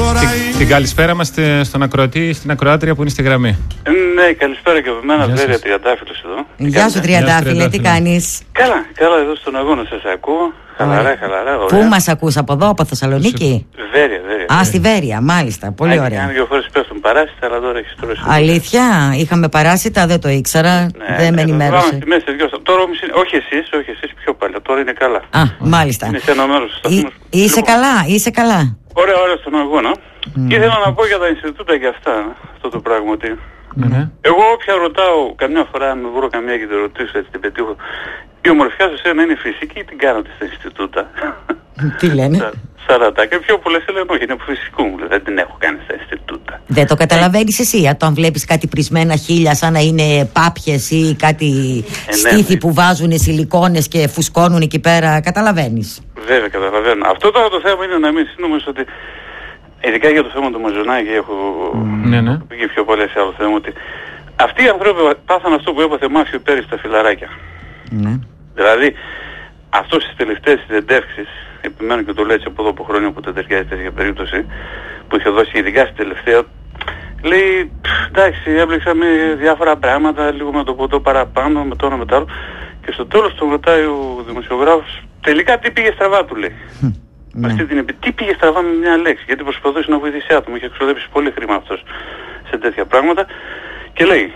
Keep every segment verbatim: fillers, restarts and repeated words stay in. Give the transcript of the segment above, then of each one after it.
Την, την καλησπέρα μας στον ακροατή, στην ακροάτρια που είναι στη γραμμή. Ναι, καλησπέρα και από μένα, Βέρεια Τριαντάφυλλος εδώ. Γεια σου Τριαντάφυλλε, τι κάνεις? Καλά, καλά, εδώ στον αγώνα σας ακούω. Χαλαρά, χαλαρά, ωραία. Πού μας ακούς, από εδώ, από Θεσσαλονίκη? Βέρεια, Βέρεια. Α, στη Βέρεια, μάλιστα, πολύ Ά, ωραία. Αν δύο φορές πέφτουν παράσιτα, αλλά τώρα έχεις τρώσει. Αλήθεια, είχαμε παράσιτα, δεν το ήξερα, ναι, δεν με ενημέρωσε. Στη μέση, τώρα όμως είναι, όχι εσείς, όχι εσείς πιο παλιά, τώρα είναι καλά. Α, μάλιστα. Είναι σε ένα μέρος του σταθμού. Είσαι λοιπόν, καλά, είσαι καλά. Ωραία, ωραία στον αγώνα. Mm. Ήθελα να πω για τα Ινστιτούτα και αυτά, αυτό το πράγμα ότι... Mm-hmm. Εγώ όποια ρωτάω, καμιά φορά αν βρω καμιά και την ρωτήσω έτσι την πετύχω, η ομορφιά σας είναι φυσική, την κάνατε στα Ινστιτούτα? Τι λένε? Σαρατά και πιο πολλές λένε όχι, είναι από φυσικού μου, δεν την έχω κάνει στα Ινστιτούτα. Δεν το καταλαβαίνεις εσύ, όταν βλέπεις κάτι πρισμένα χείλια σαν να είναι πάπιες ή κάτι ε, στήθη ναι, που βάζουν σιλικόνες και φουσκώνουν εκεί πέρα, καταλαβαίνεις? Βέβαια καταλαβαίνω. Αυτό τώρα το θέμα είναι να μην συνομίζεις ότι ειδικά για το θέμα του Μαζονάκη έχω ναι, ναι. πει πιο πολύ σε άλλο θέμα ότι αυτοί οι άνθρωποι πάθαν αυτό που έπαθε Μάφιο πέρυσι στα φιλαράκια. Ναι. Δηλαδή αυτό στις τελευταίες συνεντεύξεις, επιμένω και το λέω έτσι από εδώ από χρόνια που δεν ταιριάζει τέτοια περίπτωση, που είχε δώσει ειδικά στην τελευταία, λέει εντάξει έμπλεξαμε διάφορα πράγματα, λίγο με το ποτό παραπάνω, με το ένα με το άλλο, και στο τέλος τον ρωτάει ο δημοσιογράφος τελικά τι πήγε στραβά, του λέει. Με αυτή την επί... Τι πήγε στραβά με μια λέξη, γιατί προσπαθούσε να βοηθήσει άτομο, είχε εξοδέψει πολύ χρήμα αυτός σε τέτοια πράγματα και λέει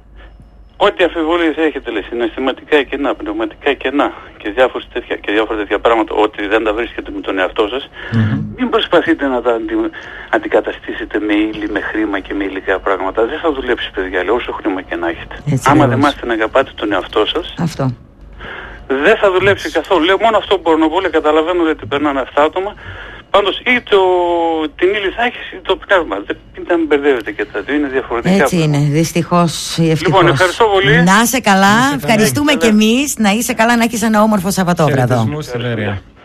ό,τι αμφιβολίες έχετε, λέει, συναισθηματικά κενά, πνευματικά κενά και, τέτοια, και διάφορα τέτοια πράγματα, ότι δεν τα βρίσκετε με τον εαυτό σας, mm-hmm. μην προσπαθείτε να τα αντι... αντικαταστήσετε με ύλη, με χρήμα και με υλικά πράγματα. Δεν θα δουλέψει, παιδιά, λέει, όσο χρήμα και να έχετε. Έτσι, άμα δεν μάθετε να αγαπάτε τον εαυτό σας, αυτό. δεν θα δουλέψει καθόλου. Λέω μόνο αυτό που μπορώ να πω, λέει, καταλαβαίνω ότι περνάνε αυτά άτομα. Πάντως ή το, την ύλη θα έχεις ή το πνεύμα. Δεν να μην μπερδεύετε και τα δύο, είναι διαφορετικά. Έτσι είναι, δυστυχώς ή ευτυχώς. Λοιπόν, ευχαριστώ πολύ. Να είσαι καλά, ευχαριστούμε κι εμείς. Να είσαι καλά, να έχεις ένα όμορφο Σαββατόβραδο.